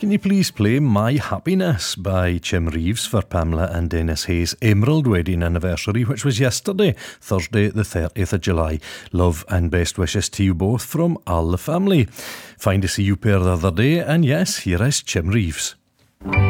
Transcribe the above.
Can you please play My Happiness by Jim Reeves for Pamela and Dennis Hayes' Emerald wedding anniversary, which was yesterday, Thursday the 30th of July. Love and best wishes to you both from all the family. Fine to see you pair the other day, and yes, here is Jim Reeves.